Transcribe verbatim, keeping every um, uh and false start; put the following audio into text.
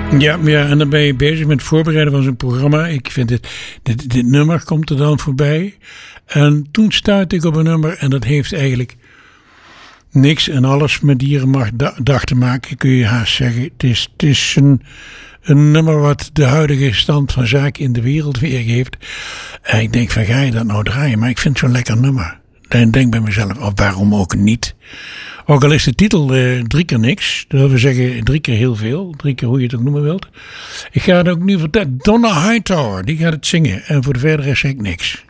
Ja, ja, en dan ben je bezig met het voorbereiden van zo'n programma. Ik vind dit, dit, dit nummer komt er dan voorbij. En toen stuitte ik op een nummer en dat heeft eigenlijk niks en alles met dierendag te maken, kun je haast zeggen. Het is, het is een, een nummer wat de huidige stand van zaken in de wereld weergeeft. En ik denk van, ga je dat nou draaien? Maar ik vind het zo'n lekker nummer. Dan denk ik bij mezelf, of waarom ook niet? Ook al is de titel uh, drie keer niks. Dat wil zeggen drie keer heel veel. Drie keer hoe je het ook noemen wilt. Ik ga het ook nu vertellen. Donna Hightower, die gaat het zingen. En voor de verdere zeg ik niks.